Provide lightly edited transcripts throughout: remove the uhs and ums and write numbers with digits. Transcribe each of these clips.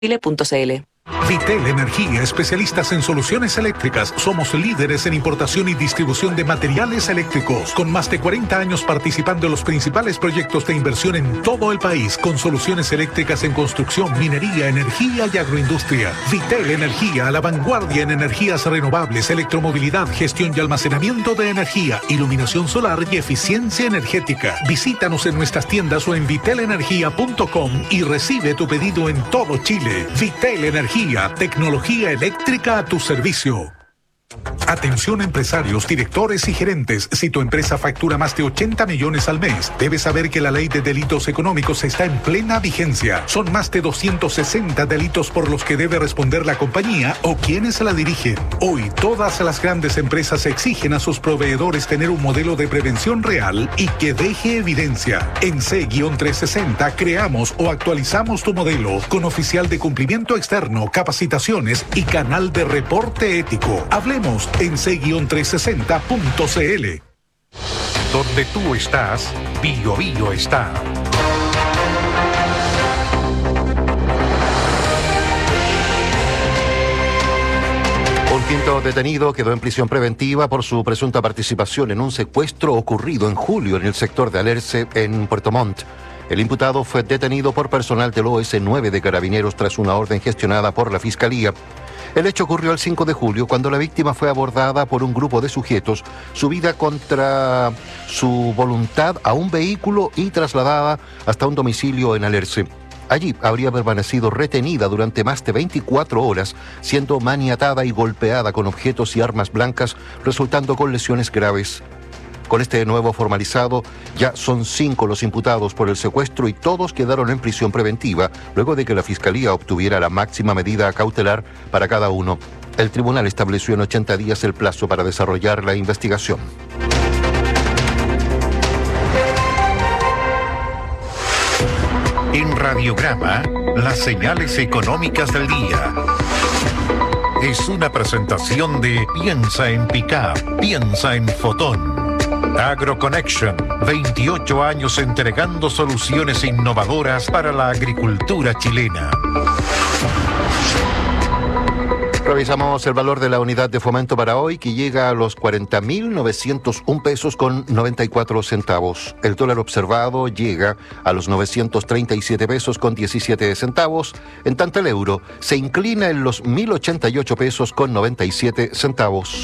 Chile.cl. Vitel Energía, especialistas en soluciones eléctricas. Somos líderes en importación y distribución de materiales eléctricos, con más de 40 años participando en los principales proyectos de inversión en todo el país, con soluciones eléctricas en construcción, minería, energía y agroindustria. Vitel Energía, a la vanguardia en energías renovables, electromovilidad, gestión y almacenamiento de energía, iluminación solar y eficiencia energética. Visítanos en nuestras tiendas o en vitelenergia.com y recibe tu pedido en todo Chile. Vitel Energía, tecnología eléctrica a tu servicio. Atención empresarios, directores y gerentes. Si tu empresa factura más de 80 millones al mes, debes saber que la ley de delitos económicos está en plena vigencia. Son más de 260 delitos por los que debe responder la compañía o quienes la dirigen. Hoy, todas las grandes empresas exigen a sus proveedores tener un modelo de prevención real y que deje evidencia. En C-360 creamos o actualizamos tu modelo con oficial de cumplimiento externo, capacitaciones y canal de reporte ético. Hablemos en c-360.cl. Donde tú estás, Bio Bio está. Un quinto detenido quedó en prisión preventiva por su presunta participación en un secuestro ocurrido en julio en el sector de Alerce, en Puerto Montt. El imputado fue detenido por personal del OS-9 de Carabineros tras una orden gestionada por la Fiscalía. El hecho ocurrió el 5 de julio, cuando la víctima fue abordada por un grupo de sujetos, subida contra su voluntad a un vehículo y trasladada hasta un domicilio en Alerce. Allí habría permanecido retenida durante más de 24 horas, siendo maniatada y golpeada con objetos y armas blancas, resultando con lesiones graves. Con este nuevo formalizado, ya son 5 los imputados por el secuestro y todos quedaron en prisión preventiva, luego de que la Fiscalía obtuviera la máxima medida cautelar para cada uno. El tribunal estableció en 80 días el plazo para desarrollar la investigación. En Radiograma, las señales económicas del día. Es una presentación de Piensa en Pickup, piensa en Fotón. AgroConnection, 28 años entregando soluciones innovadoras para la agricultura chilena. Revisamos el valor de la unidad de fomento para hoy, que llega a los 40.901 pesos con 94 centavos. El dólar observado llega a los 937 pesos con 17 centavos. En tanto, el euro se inclina en los 1.088 pesos con 97 centavos.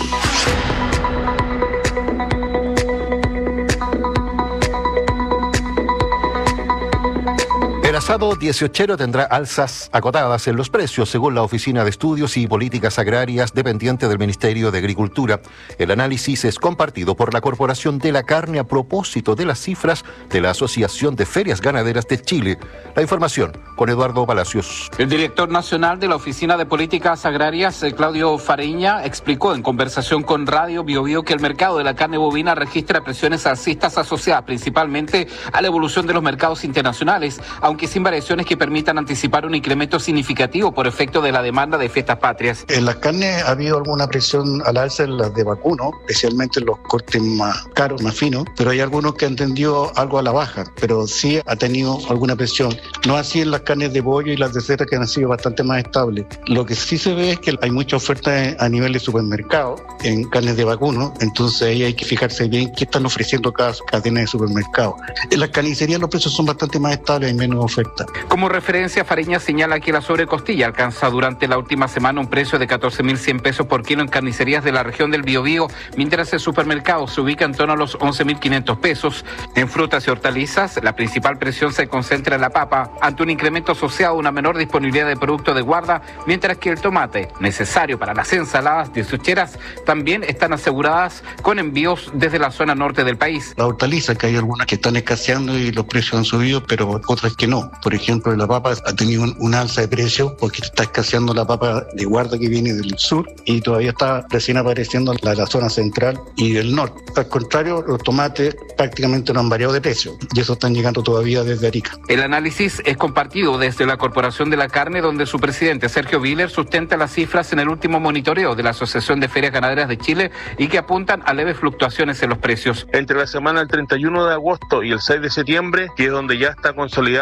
El asado 18ero tendrá alzas acotadas en los precios, según la Oficina de Estudios y Políticas Agrarias dependiente del Ministerio de Agricultura. El análisis es compartido por la Corporación de la Carne a propósito de las cifras de la Asociación de Ferias Ganaderas de Chile. La información con Eduardo Palacios. El director nacional de la Oficina de Políticas Agrarias, Claudio Fareña, explicó en conversación con Radio Bio Bio que el mercado de la carne bovina registra presiones alcistas asociadas principalmente a la evolución de los mercados internacionales, aunque sin variaciones que permitan anticipar un incremento significativo por efecto de la demanda de fiestas patrias. En las carnes ha habido alguna presión al alza en las de vacuno, especialmente en los cortes más caros, más finos, pero hay algunos que han tendido algo a la baja, pero sí ha tenido alguna presión. No así en las carnes de pollo y las de cerdo, que han sido bastante más estables. Lo que sí se ve es que hay mucha oferta a nivel de supermercado en carnes de vacuno, entonces ahí hay que fijarse bien qué están ofreciendo cada cadena de supermercado. En las carnicerías los precios son bastante más estables, hay menos oferta. Como referencia, Fareña señala que la sobrecostilla alcanza durante la última semana un precio de 14.100 pesos por kilo en carnicerías de la región del Biobío, mientras el supermercado se ubica en torno a los 11.500 pesos. En frutas y hortalizas, la principal presión se concentra en la papa, ante un incremento asociado a una menor disponibilidad de productos de guarda, mientras que el tomate, necesario para las ensaladas diezucheras, también están aseguradas con envíos desde la zona norte del país. La hortaliza, que hay algunas que están escaseando y los precios han subido, pero otras que no. Por ejemplo, la papa ha tenido un alza de precio porque está escaseando la papa de guarda que viene del sur y todavía está recién apareciendo la zona central y del norte. Al contrario, los tomates prácticamente no han variado de precio y eso están llegando todavía desde Arica. El análisis es compartido desde la Corporación de la Carne, donde su presidente Sergio Viller sustenta las cifras en el último monitoreo de la Asociación de Ferias Ganaderas de Chile y que apuntan a leves fluctuaciones en los precios. Entre la semana del 31 de agosto y el 6 de septiembre, que es donde ya está consolidado todo el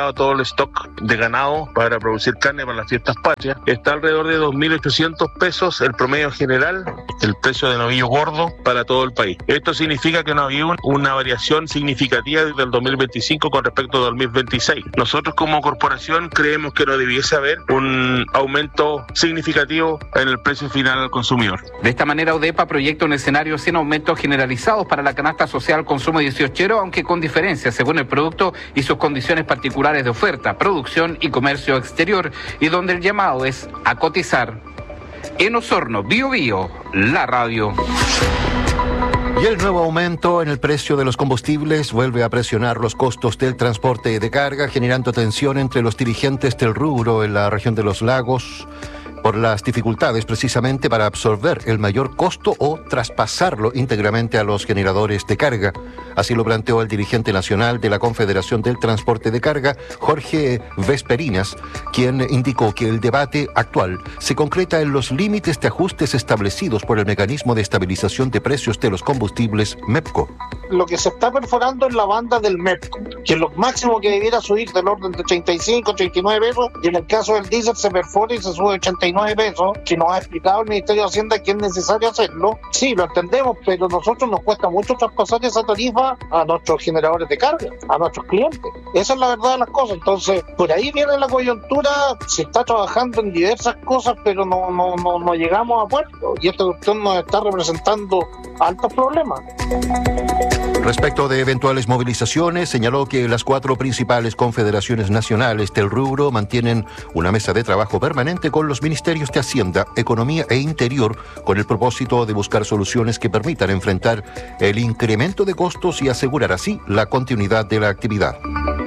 stock de ganado para producir carne para las fiestas patrias. Está alrededor de 2.800 pesos el promedio general, el precio de novillo gordo para todo el país. Esto significa que no había una variación significativa desde el 2025 con respecto al 2026. Nosotros como corporación creemos que no debiese haber un aumento significativo en el precio final al consumidor. De esta manera, UDEPA proyecta un escenario sin aumentos generalizados para la canasta social consumo 18ero, aunque con diferencias según el producto y sus condiciones particulares de oferta, producción y comercio exterior, y donde el llamado es a cotizar. En Osorno, Bio Bio, la radio. Y el nuevo aumento en el precio de los combustibles vuelve a presionar los costos del transporte de carga, generando tensión entre los dirigentes del rubro en la región de los lagos, por las dificultades precisamente para absorber el mayor costo o traspasarlo íntegramente a los generadores de carga. Así lo planteó el dirigente nacional de la Confederación del Transporte de Carga, Jorge Vesperinas, quien indicó que el debate actual se concreta en los límites de ajustes establecidos por el Mecanismo de Estabilización de Precios de los Combustibles, MEPCO. Lo que se está perforando es la banda del MEPCO, que es lo máximo que debiera subir del orden de 35, 89 pesos, y en el caso del diésel se perfora y se sube 89 pesos, que nos ha explicado el Ministerio de Hacienda que es necesario hacerlo. Sí, lo entendemos, pero a nosotros nos cuesta mucho traspasar esa tarifa a nuestros generadores de carga, a nuestros clientes. Esa es la verdad de las cosas. Entonces, por ahí viene la coyuntura, se está trabajando en diversas cosas, pero no llegamos a puerto, y esta cuestión nos está representando altos problemas. Respecto de eventuales movilizaciones, señaló que las 4 principales confederaciones nacionales del rubro mantienen una mesa de trabajo permanente con los ministerios de Hacienda, Economía e Interior, con el propósito de buscar soluciones que permitan enfrentar el incremento de costos y asegurar así la continuidad de la actividad.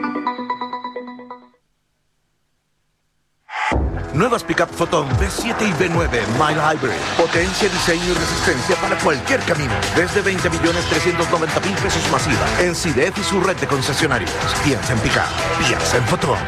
Nuevas Pickup Photon B7 y B9 Mile Hybrid. Potencia, diseño y resistencia para cualquier camino. Desde 20.390.000 pesos masiva. En CIDEF y su red de concesionarios. Piensa en Pickup. Piensa en Photon.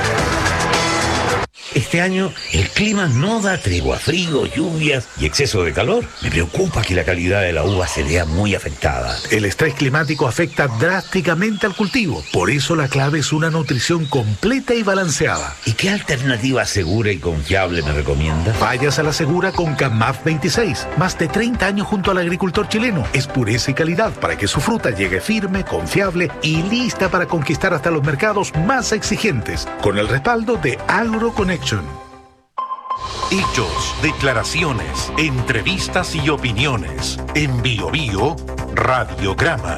Este año el clima no da tregua, frío, lluvias y exceso de calor. Me preocupa que la calidad de la uva se vea muy afectada. El estrés climático afecta drásticamente al cultivo. Por eso la clave es una nutrición completa y balanceada. ¿Y qué alternativa segura y confiable me recomienda? Vayas a la segura con CAMAF 26. Más de 30 años junto al agricultor chileno. Es pureza y calidad para que su fruta llegue firme, confiable y lista para conquistar hasta los mercados más exigentes. Con el respaldo de AgroConnection. Hechos, declaraciones, entrevistas y opiniones. En Bio Bio, Radiograma.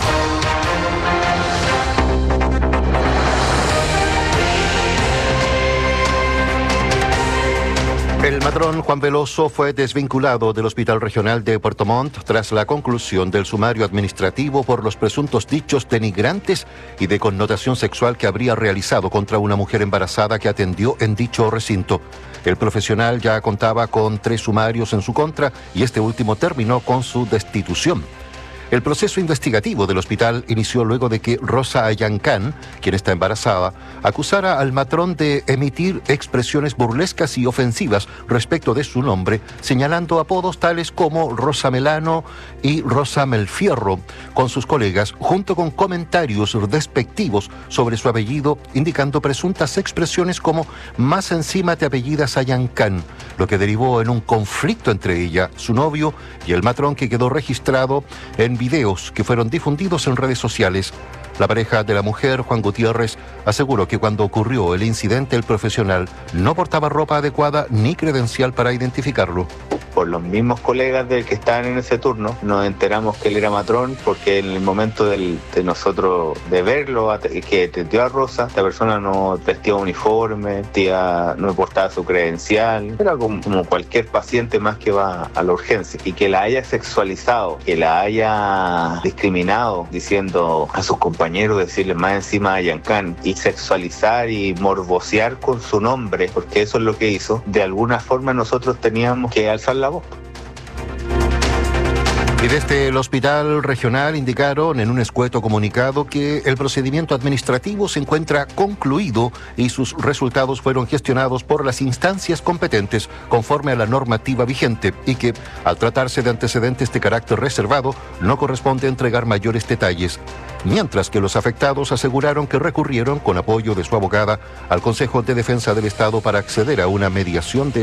El matrón Juan Veloso fue desvinculado del Hospital Regional de Puerto Montt tras la conclusión del sumario administrativo por los presuntos dichos denigrantes y de connotación sexual que habría realizado contra una mujer embarazada que atendió en dicho recinto. El profesional ya contaba con 3 sumarios en su contra y este último terminó con su destitución. El proceso investigativo del hospital inició luego de que Rosa Ayancán, quien está embarazada, acusara al matrón de emitir expresiones burlescas y ofensivas respecto de su nombre, señalando apodos tales como Rosa Melano y Rosa Melfierro con sus colegas, junto con comentarios despectivos sobre su apellido, indicando presuntas expresiones como "más encima te apellidas Ayancán", lo que derivó en un conflicto entre ella, su novio y el matrón, que quedó registrado en videos que fueron difundidos en redes sociales. La pareja de la mujer, Juan Gutiérrez, aseguró que cuando ocurrió el incidente, el profesional no portaba ropa adecuada ni credencial para identificarlo. Por los mismos colegas del que estaban en ese turno, nos enteramos que él era matrón, porque en el momento de nosotros de verlo, que atendió a Rosa, esta persona no vestía uniforme, no portaba su credencial, era como cualquier paciente más que va a la urgencia. Y que la haya sexualizado, que la haya discriminado, diciendo a sus compañeros, decirle más encima a Yancán, y sexualizar y morbosear con su nombre, porque eso es lo que hizo, de alguna forma nosotros teníamos que alzar la voz. Y desde el Hospital Regional indicaron en un escueto comunicado que el procedimiento administrativo se encuentra concluido y sus resultados fueron gestionados por las instancias competentes conforme a la normativa vigente y que, al tratarse de antecedentes de carácter reservado, no corresponde entregar mayores detalles. Mientras que los afectados aseguraron que recurrieron, con apoyo de su abogada, al Consejo de Defensa del Estado para acceder a una mediación de